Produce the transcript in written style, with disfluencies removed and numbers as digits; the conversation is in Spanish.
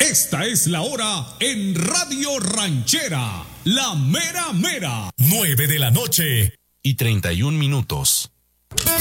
Esta es la hora en Radio Ranchera, la mera mera. 9 de la noche y 31 minutos.